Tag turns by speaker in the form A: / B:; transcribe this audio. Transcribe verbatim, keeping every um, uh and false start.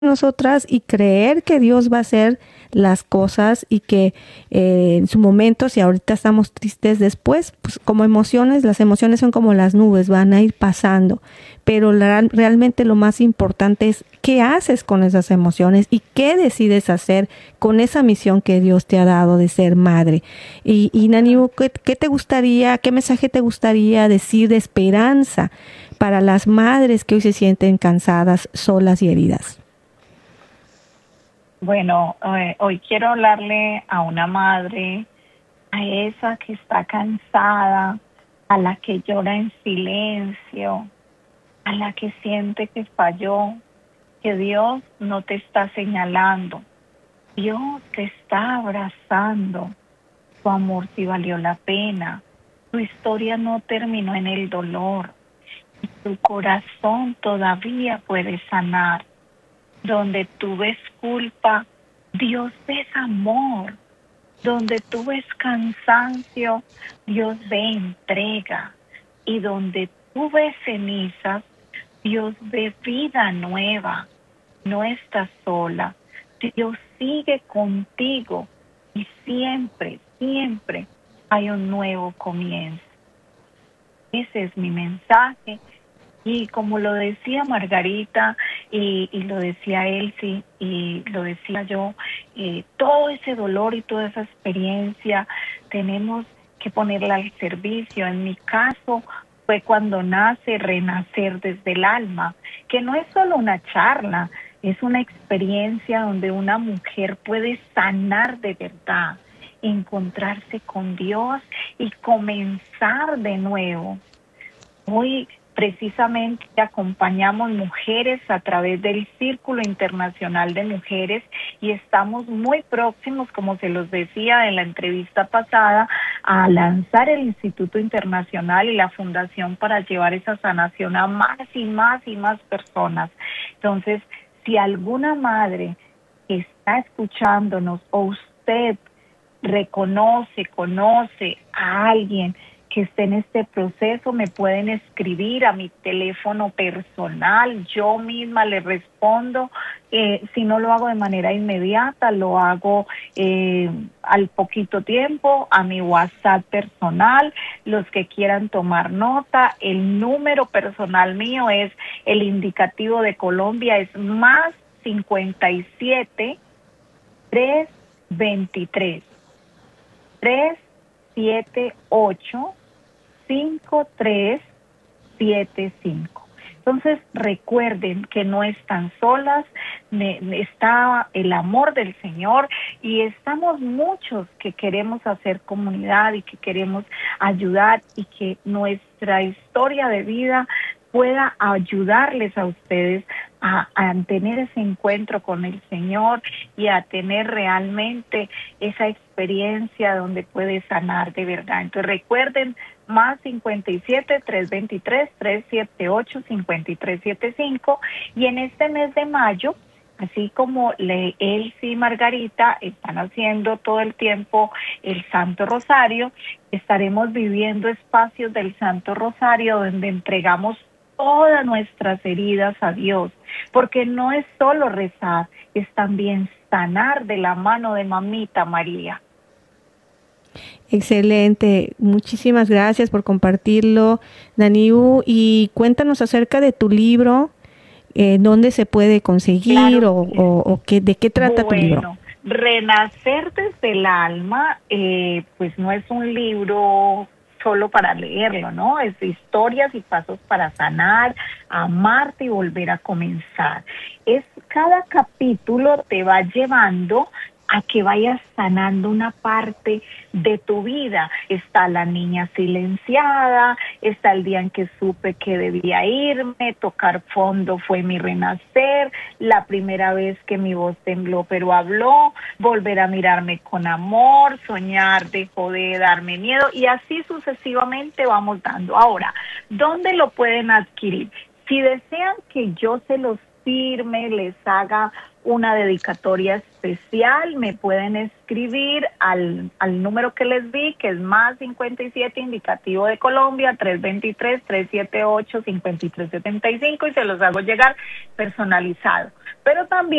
A: nosotras y creer que Dios va a hacer las cosas y que eh, en su momento, si ahorita estamos tristes después, pues como emociones, las emociones son como las nubes, van a ir pasando, pero la, realmente lo más importante es qué haces con esas emociones y qué decides hacer con esa misión que Dios te ha dado de ser madre. Y, y Nani, ¿qué, qué te gustaría, qué mensaje te gustaría decir de esperanza para las madres que hoy se sienten cansadas, solas y heridas?
B: Bueno, eh, hoy quiero hablarle a una madre, a esa que está cansada, a la que llora en silencio, a la que siente que falló, que Dios no te está señalando. Dios te está abrazando. Tu amor sí valió la pena. Tu historia no terminó en el dolor. Tu corazón todavía puede sanar. Donde tú ves culpa, Dios ves amor. Donde tú ves cansancio, Dios ve entrega. Y donde tú ves cenizas, Dios ve vida nueva. No estás sola. Dios sigue contigo y siempre, siempre hay un nuevo comienzo. Ese es mi mensaje. Y como lo decía Margarita y, y lo decía Elsie y lo decía yo, eh, todo ese dolor y toda esa experiencia tenemos que ponerla al servicio. En mi caso fue cuando nace Renacer desde el Alma, que no es solo una charla, es una experiencia donde una mujer puede sanar de verdad, encontrarse con Dios y comenzar de nuevo. Hoy precisamente acompañamos mujeres a través del Círculo Internacional de Mujeres y estamos muy próximos, como se los decía en la entrevista pasada, a lanzar el Instituto Internacional y la Fundación para llevar esa sanación a más y más y más personas. Entonces, si alguna madre que está escuchándonos o usted reconoce, conoce a alguien que esté en este proceso, me pueden escribir a mi teléfono personal, yo misma le respondo. Eh, si no lo hago de manera inmediata, lo hago eh, al poquito tiempo a mi WhatsApp personal. Los que quieran tomar nota, el número personal mío es el indicativo de Colombia, es más cincuenta y siete, trescientos veintitrés, trescientos setenta y ocho, cinco tres siete cinco. Entonces recuerden que no están solas, me, me está el amor del Señor y estamos muchos que queremos hacer comunidad y que queremos ayudar y que nuestra historia de vida pueda ayudarles a ustedes a, a tener ese encuentro con el Señor y a tener realmente esa experiencia donde puede sanar de verdad. Entonces recuerden, más cincuenta y siete, trescientos veintitrés, trescientos setenta y ocho, cincuenta y tres setenta y cinco. Y en este mes de mayo, así como le, Elsie y Margarita están haciendo todo el tiempo el Santo Rosario, estaremos viviendo espacios del Santo Rosario donde entregamos todas nuestras heridas a Dios, porque no es solo rezar, es también sanar de la mano de Mamita María.
A: Excelente, muchísimas gracias por compartirlo, Daniu, y cuéntanos acerca de tu libro, eh, dónde se puede conseguir
B: Claro
A: o,
B: que
A: o, o qué, de qué trata tu libro.
B: Bueno, Renacer desde el Alma, eh, pues no es un libro solo para leerlo, ¿no? Es historias y pasos para sanar, amarte y volver a comenzar. Es cada capítulo te va llevando a que vayas sanando una parte de tu vida. Está la niña silenciada, está el día en que supe que debía irme, tocar fondo fue mi renacer, la primera vez que mi voz tembló pero habló, volver a mirarme con amor, soñar dejó de darme miedo y así sucesivamente vamos dando. Ahora, ¿dónde lo pueden adquirir? Si desean que yo se los firme, les haga una dedicatoria especial, me pueden escribir al, al número que les di, que es más cincuenta y siete indicativo de Colombia, tres dos tres, tres siete ocho, cinco tres siete cinco, y se los hago llegar personalizado. Pero también